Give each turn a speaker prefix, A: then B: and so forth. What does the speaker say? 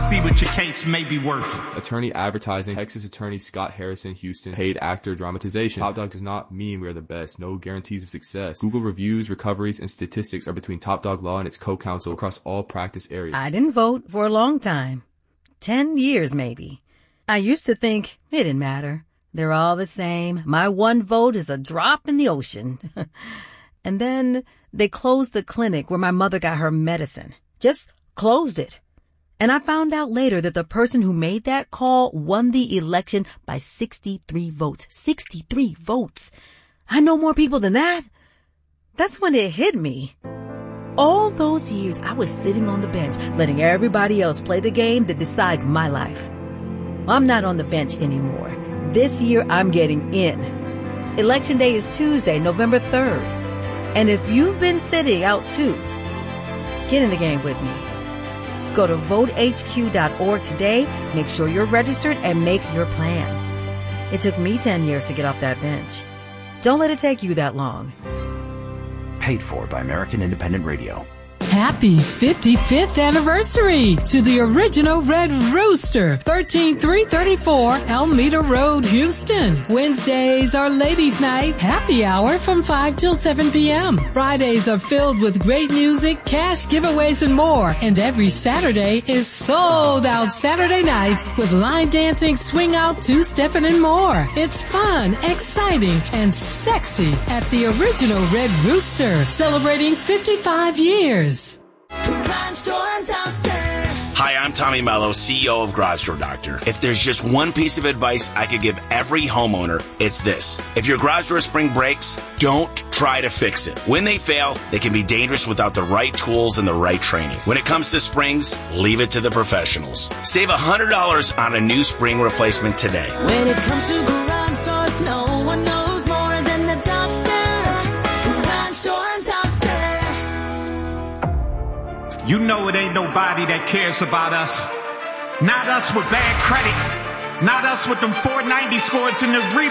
A: see what your case may be worth.
B: Attorney advertising. Texas attorney Scott Harrison, Houston. Paid actor dramatization. Top Dog does not mean we are the best. No guarantees of success. Google reviews, recoveries, and statistics are between Top Dog Law and its co-counsel across all practice areas.
C: I didn't vote for a long time. 10 years, maybe. I used to think it didn't matter. They're all the same. My one vote is a drop in the ocean. And then they closed the clinic where my mother got her medicine. Just closed it. And I found out later that the person who made that call won the election by 63 votes. 63 votes. I know more people than that. That's when it hit me. All those years I was sitting on the bench, letting everybody else play the game that decides my life. I'm not on the bench anymore. This year I'm getting in. Election day is Tuesday, November 3rd. And if you've been sitting out too, get in the game with me. Go to votehq.org today, make sure you're registered, and make your plan. It took me 10 years to get off that bench. Don't let it take you that long.
D: Paid for by American Independent Radio.
E: Happy 55th anniversary to the original Red Rooster, 13334 Alameda Road, Houston. Wednesdays are ladies' night, happy hour from 5 till 7 p.m. Fridays are filled with great music, cash giveaways, and more. And every Saturday is sold out Saturday nights with line dancing, swing out, two-stepping, and more. It's fun, exciting, and sexy at the original Red Rooster, celebrating 55 years.
F: Hi, I'm Tommy Mello, CEO of Garage Door Doctor. If there's just one piece of advice I could give every homeowner, it's this. If your garage door spring breaks, don't try to fix it. When they fail, they can be dangerous without the right tools and the right training. When it comes to springs, leave it to the professionals. Save $100 on a new spring replacement today.
G: When it comes to garage doors, no one knows more than the doctor. Garage Door Doctor.
A: You know it ain't nobody that cares about us. Not us with bad credit. Not us with them 490 scores in the